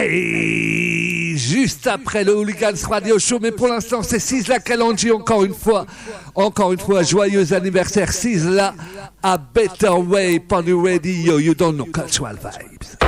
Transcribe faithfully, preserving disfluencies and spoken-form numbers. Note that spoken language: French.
Hey, juste après le Hooligans Radio Show, mais pour l'instant c'est Sizzla Kalonji encore une fois, encore une fois, joyeux anniversaire Sizzla, a better way, Pony Radio, you don't know cultural vibes.